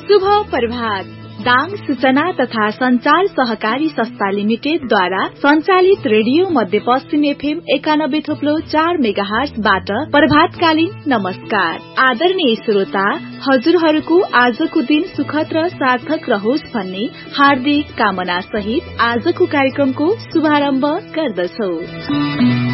शुभ प्रभात। दाङ सूचना तथा संचार सहकारी संस्था लिमिटेडद्वारा संचालित रेडियो मध्यपश्चिम एफएम 91.4 मेगाहर्जबाट प्रभातकालीन नमस्कार। आदरणीय श्रोता, हजुरहरूको आजको दिन सुखद र सार्थक रहोस् भन्ने हार्दिक कामना सहित आजको कार्यक्रमको शुभारम्भ गर्दछौ।